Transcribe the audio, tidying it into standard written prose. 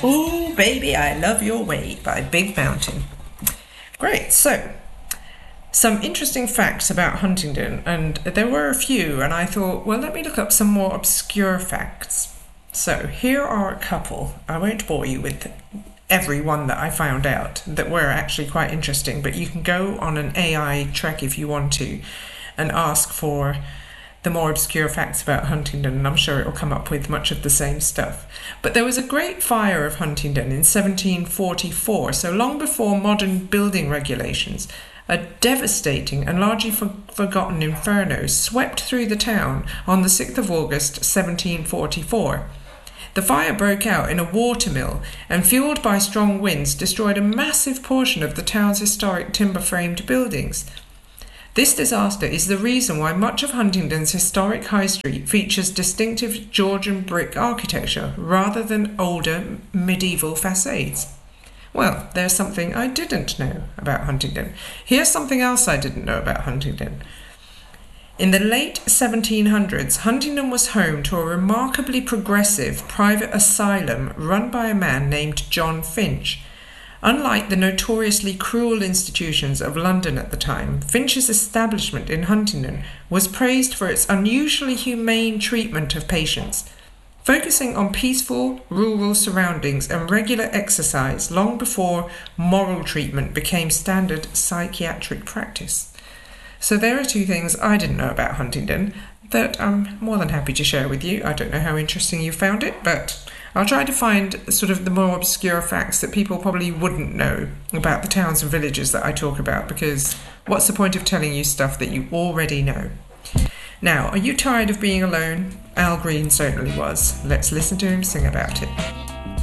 Ooh, Baby, I Love Your Way by Big Mountain. Great, so some interesting facts about Huntingdon, and there were a few, and I thought, well, let me look up some more obscure facts. So here are a couple. I won't bore you with every one that I found out that were actually quite interesting, but you can go on an AI trek if you want to and ask for the more obscure facts about Huntingdon, and I'm sure it'll come up with much of the same stuff. But there was a great fire of Huntingdon in 1744, so long before modern building regulations. A devastating and largely forgotten inferno swept through the town on the 6th of August 1744. The fire broke out in a watermill and, fueled by strong winds, destroyed a massive portion of the town's historic timber-framed buildings. This disaster is the reason why much of Huntingdon's historic high street features distinctive Georgian brick architecture rather than older medieval facades. Well, there's something I didn't know about Huntingdon. Here's something else I didn't know about Huntingdon. In the late 1700s, Huntingdon was home to a remarkably progressive private asylum run by a man named John Finch. Unlike the notoriously cruel institutions of London at the time, Finch's establishment in Huntingdon was praised for its unusually humane treatment of patients, focusing on peaceful, rural surroundings and regular exercise long before moral treatment became standard psychiatric practice. So there are two things I didn't know about Huntingdon that I'm more than happy to share with you. I don't know how interesting you found it, but I'll try to find sort of the more obscure facts that people probably wouldn't know about the towns and villages that I talk about, because what's the point of telling you stuff that you already know? Now, are you tired of being alone? Al Green certainly was. Let's listen to him sing about it.